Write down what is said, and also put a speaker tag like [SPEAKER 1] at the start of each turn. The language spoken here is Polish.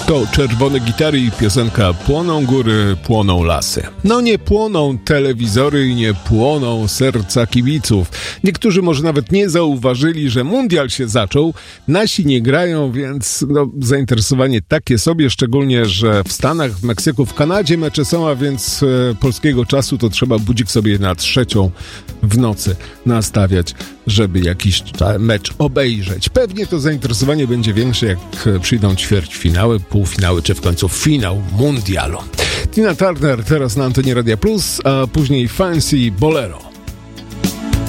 [SPEAKER 1] To czerwone gitary i piosenka Płoną góry, płoną lasy. No nie płoną telewizory i nie płoną serca kibiców. Niektórzy może nawet nie zauważyli, że mundial się zaczął. Nasi nie grają, więc zainteresowanie takie sobie, szczególnie, że w Stanach, w Meksyku, w Kanadzie mecze są, a więc polskiego czasu to trzeba budzik sobie na 3:00 w nocy nastawiać, żeby jakiś mecz obejrzeć. Pewnie to zainteresowanie będzie większe, jak przyjdą ćwierćfinały, półfinały, czy w końcu finał mundialu. Tina Turner teraz na antenie Radia Plus, a później Fancy Bolero.